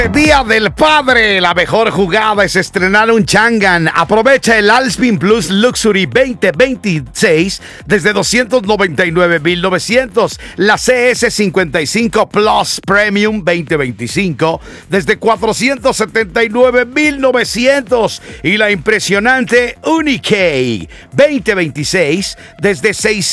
Día del Padre, la mejor jugada es estrenar un Changan. Aprovecha el Alspin Plus Luxury 2026 desde $299,900. La CS55 Plus Premium 2025 desde $479,900. Y la impresionante Unikey 2026 desde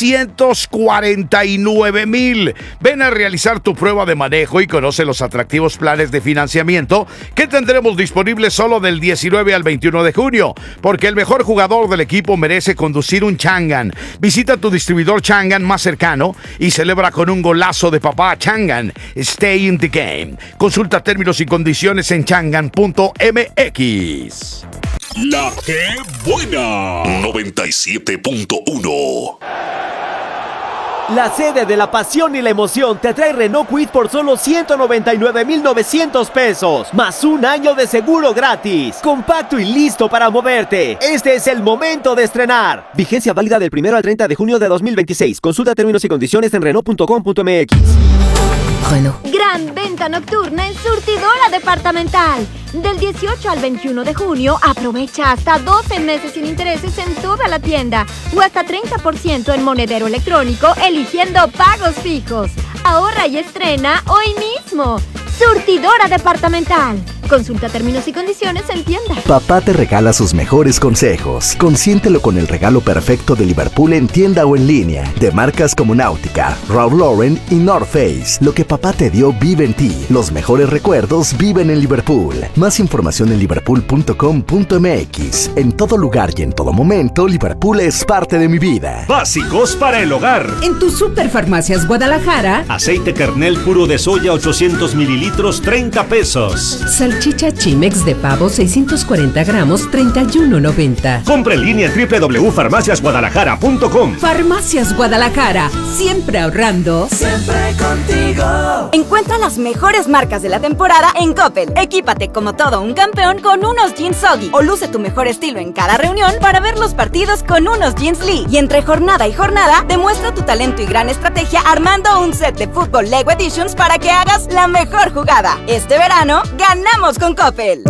$649,000. Ven a realizar tu prueba de manejo y conoce los atractivos planes de financiamiento que tendremos disponibles solo del 19 al 21 de junio, porque el mejor jugador del equipo merece conducir un Changan. Visita tu distribuidor Changan más cercano y celebra con un golazo de papá. Changan, stay in the game. Consulta términos y condiciones en changan.mx. La que buena 97.1. La sede de la pasión y la emoción te trae Renault Kwid por solo $199,900 pesos, más un año de seguro gratis. Compacto y listo para moverte. Este es el momento de estrenar. Vigencia válida del 1 al 30 de junio de 2026. Consulta términos y condiciones en Renault.com.mx. Renault. Gran venta nocturna en Surtidora Departamental. Del 18 al 21 de junio, aprovecha hasta 12 meses sin intereses en toda la tienda o hasta 30% en monedero electrónico eligiendo pagos fijos. Ahorra y estrena hoy mismo. Surtidora Departamental. Consulta términos y condiciones en tienda. Papá te regala sus mejores consejos. Consiéntelo con el regalo perfecto de Liverpool en tienda o en línea. De marcas como Náutica, Ralph Lauren y North Face. Lo que papá te dio vive en ti. Los mejores recuerdos viven en Liverpool. Más información en liverpool.com.mx. En todo lugar y en todo momento, Liverpool es parte de mi vida. Básicos para el hogar. En tu Superfarmacias Guadalajara. Aceite kernel puro de soya 800 mililitros, 30 pesos. Salchicha Chimex de pavo 640 gramos, $31.90. Compra en línea en www.farmaciasguadalajara.com. Farmacias Guadalajara, siempre ahorrando. Siempre contigo. Encuentra las mejores marcas de la temporada en Coppel. Equípate como todo un campeón con unos jeans Soggy o luce tu mejor estilo en cada reunión para ver los partidos con unos jeans Lee. Y entre jornada y jornada, demuestra tu talento y gran estrategia armando un set de fútbol Lego Editions para que hagas la mejor jugada. Este verano, ganamos con Coppel.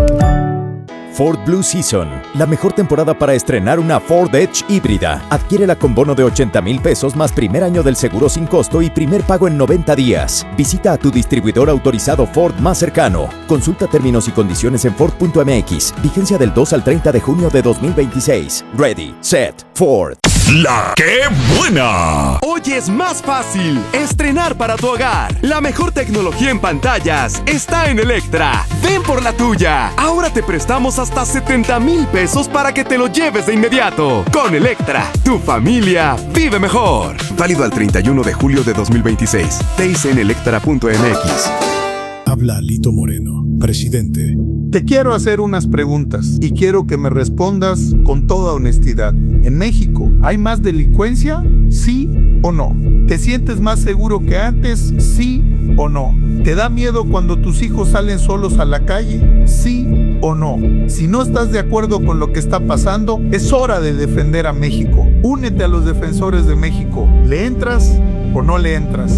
Ford Blue Season, la mejor temporada para estrenar una Ford Edge híbrida. Adquiérela con bono de $80,000 más primer año del seguro sin costo y primer pago en 90 días. Visita a tu distribuidor autorizado Ford más cercano. Consulta términos y condiciones en Ford.mx. Vigencia del 2 al 30 de junio de 2026. Ready, set, Ford. La que buena. Hoy es más fácil estrenar para tu hogar. La mejor tecnología en pantallas está en Electra. Ven por la tuya. Ahora te prestamos hasta $70,000 para que te lo lleves de inmediato. Con Electra, tu familia vive mejor. Válido al 31 de julio de 2026. TIC en electra.mx. Habla Lito Moreno, presidente. Te quiero hacer unas preguntas y quiero que me respondas con toda honestidad. ¿En México hay más delincuencia? ¿Sí o no? ¿Te sientes más seguro que antes? ¿Sí o no? ¿Te da miedo cuando tus hijos salen solos a la calle? ¿Sí o no? Si no estás de acuerdo con lo que está pasando, es hora de defender a México. Únete a los defensores de México. ¿Le entras o no le entras?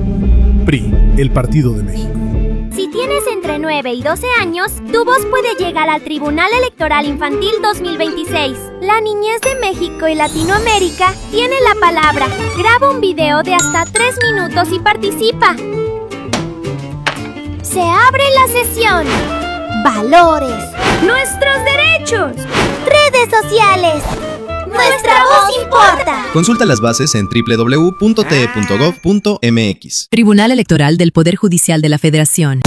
PRI, el Partido de México. Si tienes entre 9 y 12 años, tu voz puede llegar al Tribunal Electoral Infantil 2026. La niñez de México y Latinoamérica tiene la palabra. Graba un video de hasta 3 minutos y participa. Se abre la sesión. Valores. Nuestros derechos. Redes sociales. Nuestra voz importa. Consulta las bases en www.te.gov.mx. Tribunal Electoral del Poder Judicial de la Federación.